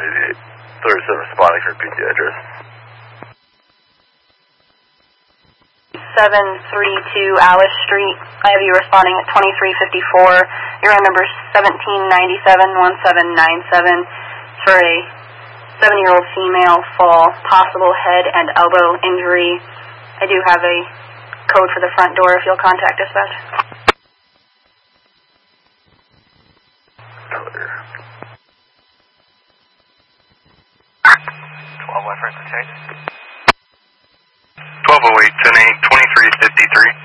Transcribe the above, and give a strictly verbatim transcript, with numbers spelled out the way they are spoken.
eighty-eight thirty-seven responding for P T address. seven three two Alice Street. I have you responding at twenty-three fifty-four. Your own number is seventeen ninety-seven one seven nine seven for a seven-year-old female fall, possible head and elbow injury. I do have a code for the front door if you'll contact dispatch. twelve oh eight, ten eight, twenty-three fifty-three.